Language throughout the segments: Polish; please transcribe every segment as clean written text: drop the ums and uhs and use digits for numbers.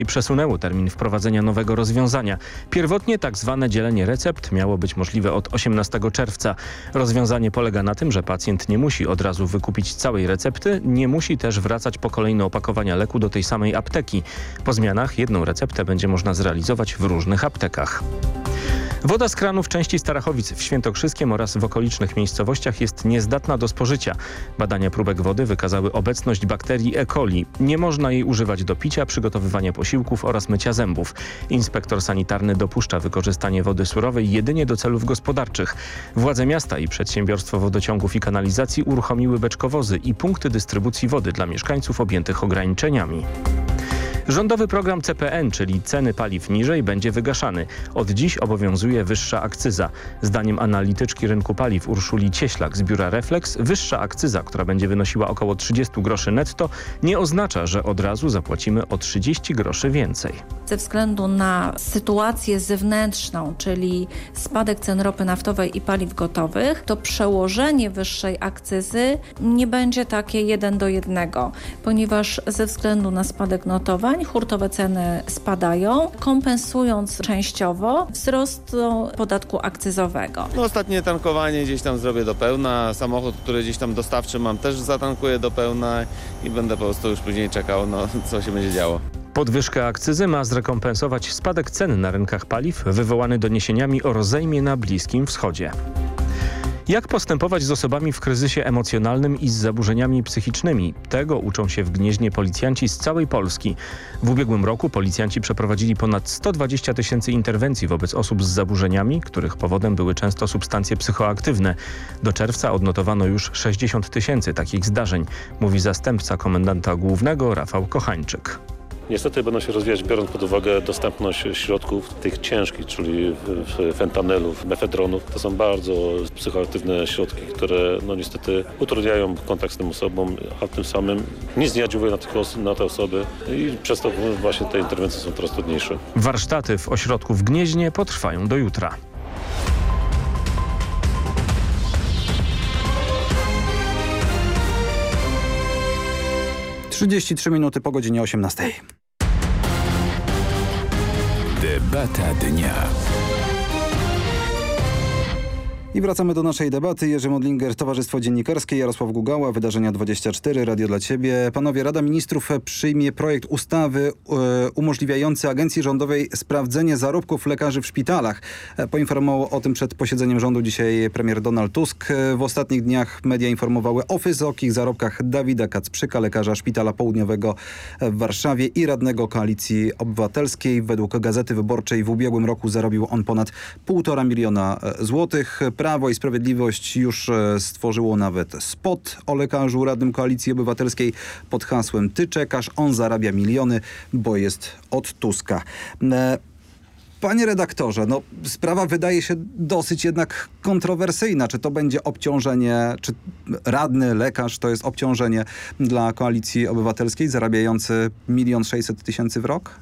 i przesunęło termin wprowadzenia nowego rozwiązania. Pierwotnie tak zwane dzielenie recept miało być możliwe od 18 czerwca. Rozwiązanie polega na tym, że pacjent nie musi od razu wykupić całej recepty, nie musi też wracać po kolejne opakowania leku do tej samej apteki. Po zmianach jedną receptę będzie można zrealizować w różnych aptekach. Woda z kranu w części Starachowic w Świętokrzyskiem oraz w okolicznych miejscowościach jest niezdatna do spożycia. Badania próbek wody wykazały obecność bakterii E. coli. Nie można jej używać do picia, przygotowywania posiłków oraz mycia zębów. Inspektor sanitarny dopuszcza wykorzystanie wody surowej jedynie do celów gospodarczych. Władze miasta i Przedsiębiorstwo Wodociągów i Kanalizacji uruchomiły beczkowozy i punkty dystrybucji wody dla mieszkańców objętych ograniczeniami. Rządowy program CPN, czyli ceny paliw niżej, będzie wygaszany. Od dziś obowiązuje wyższa akcyza. Zdaniem analityczki rynku paliw Urszuli Cieślak z biura Reflex, wyższa akcyza, która będzie wynosiła około 30 groszy netto, nie oznacza, że od razu zapłacimy o 30 groszy więcej. Ze względu na sytuację zewnętrzną, czyli spadek cen ropy naftowej i paliw gotowych, to przełożenie wyższej akcyzy nie będzie takie 1:1, ponieważ ze względu na spadek notowań hurtowe ceny spadają, kompensując częściowo wzrost podatku akcyzowego. Ostatnie tankowanie gdzieś tam zrobię do pełna, samochód, który gdzieś tam dostawczy mam, też zatankuję do pełna i będę po prostu już później czekał, co się będzie działo. Podwyżka akcyzy ma zrekompensować spadek cen na rynkach paliw wywołany doniesieniami o rozejmie na Bliskim Wschodzie. Jak postępować z osobami w kryzysie emocjonalnym i z zaburzeniami psychicznymi? Tego uczą się w Gnieźnie policjanci z całej Polski. W ubiegłym roku policjanci przeprowadzili ponad 120 000 interwencji wobec osób z zaburzeniami, których powodem były często substancje psychoaktywne. Do czerwca odnotowano już 60 000 takich zdarzeń, mówi zastępca komendanta głównego Rafał Kochańczyk. Niestety będą się rozwijać, biorąc pod uwagę dostępność środków tych ciężkich, czyli fentanylów, mefedronów. To są bardzo psychoaktywne środki, które niestety utrudniają kontakt z tym osobom, a tym samym nic nie oddziałuje na te osoby i przez to właśnie te interwencje są coraz trudniejsze. Warsztaty w ośrodku w Gnieźnie potrwają do jutra. Trzydzieści 3 minuty po godzinie 18. Debata dnia. I wracamy do naszej debaty. Jerzy Modlinger, Towarzystwo Dziennikarskie, Jarosław Gugała, Wydarzenia 24, Radio dla Ciebie. Panowie, Rada Ministrów przyjmie projekt ustawy umożliwiający Agencji Rządowej sprawdzenie zarobków lekarzy w szpitalach. Poinformował o tym przed posiedzeniem rządu dzisiaj premier Donald Tusk. W ostatnich dniach media informowały o wysokich zarobkach Dawida Kacprzyka, lekarza Szpitala Południowego w Warszawie i radnego Koalicji Obywatelskiej. Według Gazety Wyborczej w ubiegłym roku zarobił on ponad 1,5 miliona złotych. Prawo i Sprawiedliwość już stworzyło nawet spot o lekarzu radnym Koalicji Obywatelskiej pod hasłem "Ty czekasz, on zarabia miliony, bo jest od Tuska". Panie redaktorze, sprawa wydaje się dosyć jednak kontrowersyjna. Czy to będzie obciążenie, czy radny lekarz to jest obciążenie dla Koalicji Obywatelskiej zarabiający 1 600 000 w rok?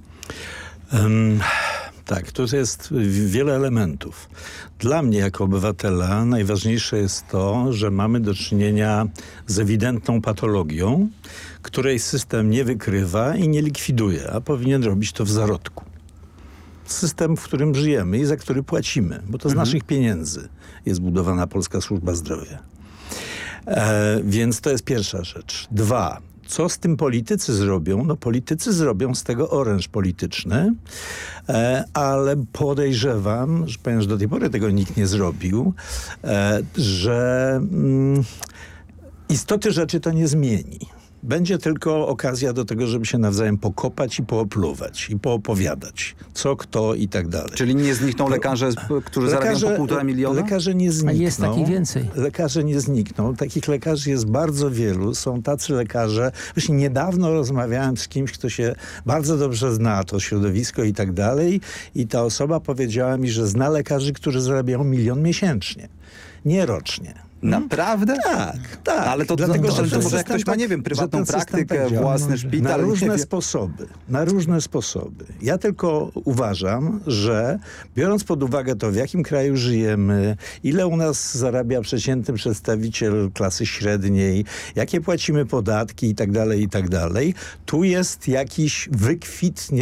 Tak, tu jest wiele elementów. Dla mnie jako obywatela najważniejsze jest to, że mamy do czynienia z ewidentną patologią, której system nie wykrywa i nie likwiduje, a powinien robić to w zarodku. System, w którym żyjemy i za który płacimy, bo to z naszych pieniędzy jest budowana polska służba zdrowia. Więc to jest pierwsza rzecz. 2. Co z tym politycy zrobią? Politycy zrobią z tego oręż polityczny, ale podejrzewam, że ponieważ do tej pory tego nikt nie zrobił, że istoty rzeczy to nie zmieni. Będzie tylko okazja do tego, żeby się nawzajem pokopać i poopluwać i poopowiadać, co, kto i tak dalej. Czyli nie znikną lekarze, którzy zarabiają po 1,5 miliona? Lekarze nie znikną. A jest takich więcej. Lekarze nie znikną. Takich lekarzy jest bardzo wielu. Są tacy lekarze. Właśnie niedawno rozmawiałem z kimś, kto się bardzo dobrze zna to środowisko i tak dalej. I ta osoba powiedziała mi, że zna lekarzy, którzy zarabiają 1 000 000 miesięcznie. Nie rocznie. Naprawdę? Tak. Ale to Dlatego, że ten może jak ktoś ma, nie wiem, prywatną że ten system praktykę, działa. własny szpital. Na różne nie wiem. sposoby. Na różne sposoby. Ja tylko uważam, że biorąc pod uwagę to, w jakim kraju żyjemy, ile u nas zarabia przeciętny przedstawiciel klasy średniej, jakie płacimy podatki i tak dalej, tu jest jakiś wykwitnie